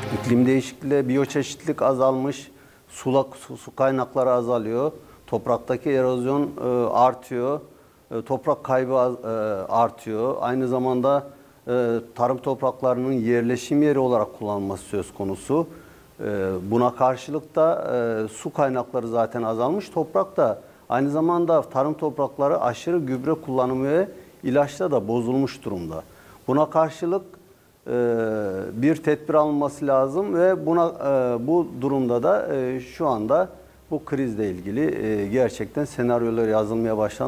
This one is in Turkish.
İklim değişikliğiyle biyoçeşitlilik azalmış, su kaynakları azalıyor, topraktaki erozyon artıyor, toprak kaybı artıyor. Aynı zamanda tarım topraklarının yerleşim yeri olarak kullanılması söz konusu. Buna karşılık da su kaynakları zaten azalmış, toprak da aynı zamanda tarım toprakları aşırı gübre kullanımı ve ilaçla da bozulmuş durumda. Buna karşılık bir tedbir alınması lazım ve bu durumda da şu anda bu krizle ilgili gerçekten senaryolar yazılmaya başlandı.